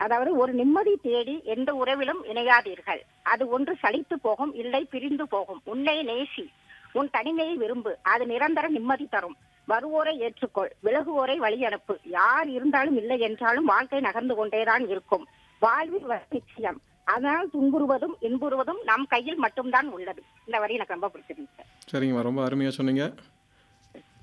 அதாவது ஒரு நிம்மதி தேடி எந்த உறவிலும் இணையாதீர்கள். அது ஒன்று சலித்து போகும், இல்லை பிரிந்து போகும். உன்னை நேசி, உன் தனிமையை விரும்பு, அது நிரந்தர நிம்மதி தரும். வருவோரை ஏற்றுக்கொள், விலகுவோரை வழி அனுப்பு. யார் இருந்தாலும் இல்லை என்றாலும் வாழ்க்கை நகர்ந்து கொண்டேதான் இருக்கும். வாழ்வில் நிச்சயம். அதனால் துன்புறுவதும் இன்புறுவதும் நம் கையில் மட்டும்தான் உள்ளது. இந்த வரி எனக்கு ரொம்ப பிடிச்சிருந்துச்சு. சரிங்கம்மா, ரொம்ப அருமையாக சொன்னீங்க.